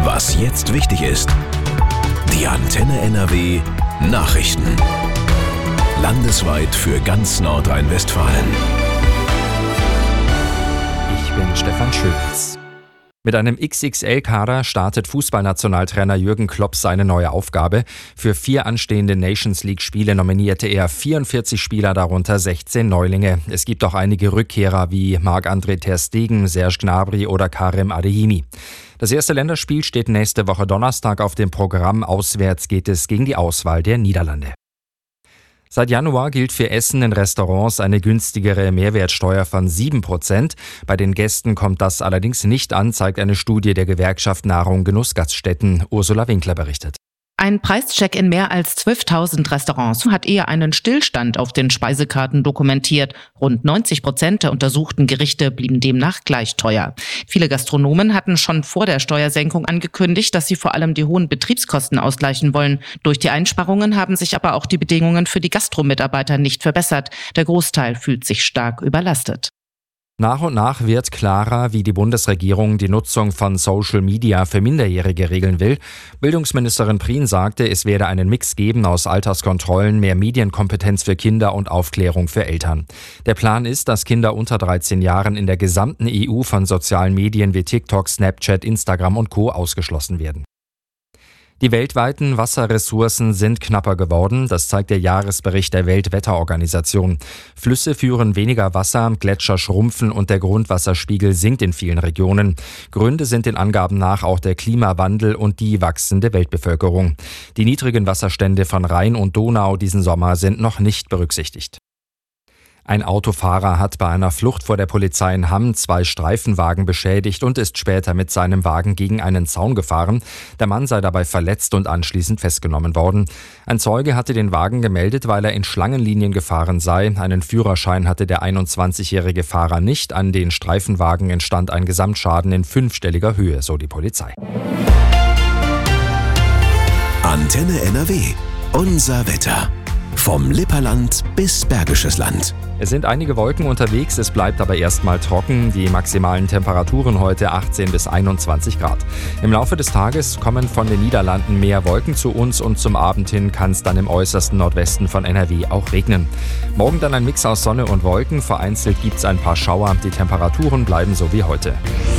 Was jetzt wichtig ist. Die Antenne NRW Nachrichten. Landesweit für ganz Nordrhein-Westfalen. Ich bin Stefan Schulz. Mit einem XXL-Kader startet Fußballnationaltrainer Jürgen Klopp seine neue Aufgabe. Für 4 anstehende Nations-League-Spiele nominierte er 44 Spieler, darunter 16 Neulinge. Es gibt auch einige Rückkehrer wie Marc-André ter Stegen, Serge Gnabry oder Karim Adeyemi. Das erste Länderspiel steht nächste Woche Donnerstag auf dem Programm. Auswärts geht es gegen die Auswahl der Niederlande. Seit Januar gilt für Essen in Restaurants eine günstigere Mehrwertsteuer von 7%. Bei den Gästen kommt das allerdings nicht an, zeigt eine Studie der Gewerkschaft Nahrung Genuss Gaststätten. Ursula Winkler berichtet. Ein Preischeck in mehr als 12.000 Restaurants hat eher einen Stillstand auf den Speisekarten dokumentiert. Rund 90% der untersuchten Gerichte blieben demnach gleich teuer. Viele Gastronomen hatten schon vor der Steuersenkung angekündigt, dass sie vor allem die hohen Betriebskosten ausgleichen wollen. Durch die Einsparungen haben sich aber auch die Bedingungen für die Gastromitarbeiter nicht verbessert. Der Großteil fühlt sich stark überlastet. Nach und nach wird klarer, wie die Bundesregierung die Nutzung von Social Media für Minderjährige regeln will. Bildungsministerin Prien sagte, es werde einen Mix geben aus Alterskontrollen, mehr Medienkompetenz für Kinder und Aufklärung für Eltern. Der Plan ist, dass Kinder unter 13 Jahren in der gesamten EU von sozialen Medien wie TikTok, Snapchat, Instagram und Co. ausgeschlossen werden. Die weltweiten Wasserressourcen sind knapper geworden, das zeigt der Jahresbericht der Weltwetterorganisation. Flüsse führen weniger Wasser, Gletscher schrumpfen und der Grundwasserspiegel sinkt in vielen Regionen. Gründe sind den Angaben nach auch der Klimawandel und die wachsende Weltbevölkerung. Die niedrigen Wasserstände von Rhein und Donau diesen Sommer sind noch nicht berücksichtigt. Ein Autofahrer hat bei einer Flucht vor der Polizei in Hamm 2 Streifenwagen beschädigt und ist später mit seinem Wagen gegen einen Zaun gefahren. Der Mann sei dabei verletzt und anschließend festgenommen worden. Ein Zeuge hatte den Wagen gemeldet, weil er in Schlangenlinien gefahren sei. Einen Führerschein hatte der 21-jährige Fahrer nicht. An den Streifenwagen entstand ein Gesamtschaden in 5-stelliger Höhe, so die Polizei. Antenne NRW. Unser Wetter. Vom Lipperland bis Bergisches Land. Es sind einige Wolken unterwegs, es bleibt aber erstmal trocken. Die maximalen Temperaturen heute 18 bis 21 Grad. Im Laufe des Tages kommen von den Niederlanden mehr Wolken zu uns und zum Abend hin kann es dann im äußersten Nordwesten von NRW auch regnen. Morgen dann ein Mix aus Sonne und Wolken, vereinzelt gibt es ein paar Schauer. Die Temperaturen bleiben so wie heute.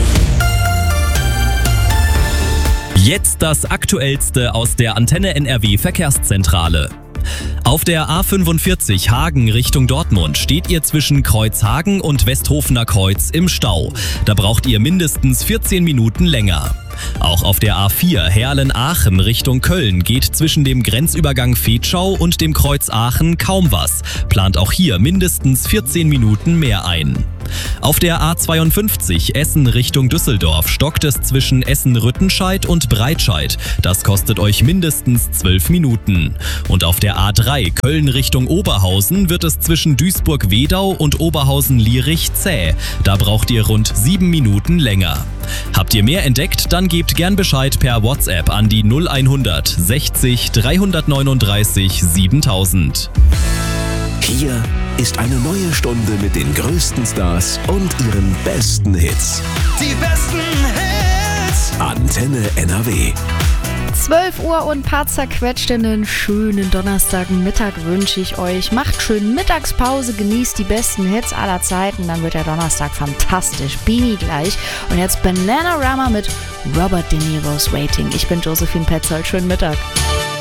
Jetzt das Aktuellste aus der Antenne NRW Verkehrszentrale. Auf der A45 Hagen Richtung Dortmund steht ihr zwischen Kreuzhagen und Westhofener Kreuz im Stau. Da braucht ihr mindestens 14 Minuten länger. Auch auf der A4 Herlen-Aachen Richtung Köln geht zwischen dem Grenzübergang Vetschau und dem Kreuz Aachen kaum was. Plant auch hier mindestens 14 Minuten mehr ein. Auf der A52 Essen Richtung Düsseldorf stockt es zwischen Essen-Rüttenscheid und Breitscheid. Das kostet euch mindestens 12 Minuten. Und auf der A3 Köln Richtung Oberhausen wird es zwischen Duisburg-Wedau und Oberhausen-Lierich zäh. Da braucht ihr rund 7 Minuten länger. Habt ihr mehr entdeckt, dann gebt gern Bescheid per WhatsApp an die 0100 60 339 7000. Hier ist eine neue Stunde mit den größten Stars und ihren besten Hits. Die besten Hits! Antenne NRW. 12 Uhr und ein paar zerquetscht. Einen schönen Donnerstagmittag wünsche ich euch. Macht schön Mittagspause, genießt die besten Hits aller Zeiten. Dann wird der Donnerstag fantastisch. Bini gleich. Und jetzt Bananarama mit Robert De Niro's Waiting. Ich bin Josephine Petzold. Schönen Mittag.